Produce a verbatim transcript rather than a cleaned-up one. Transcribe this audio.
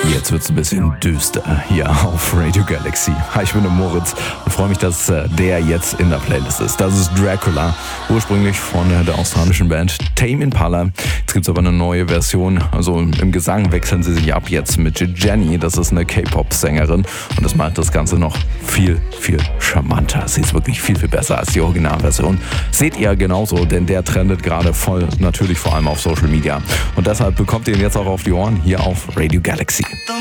Jetzt wird's ein bisschen düster hier auf Radio Galaxy. Hi, ich bin der Moritz und freue mich, dass äh, der jetzt in der Playlist ist. Das ist Dracula, ursprünglich von äh, der australischen Band Tame Impala. Jetzt gibt's aber eine neue Version, also im Gesang wechseln sie sich ab jetzt mit Jenny. Das ist eine K-Pop-Sängerin und das macht das Ganze noch viel, viel charmanter. Sie ist wirklich viel, viel besser als die Originalversion. Seht ihr genauso, denn der trendet gerade voll, natürlich vor allem auf Social Media. Und deshalb bekommt ihr ihn jetzt auch auf die Ohren hier auf Radio Galaxy.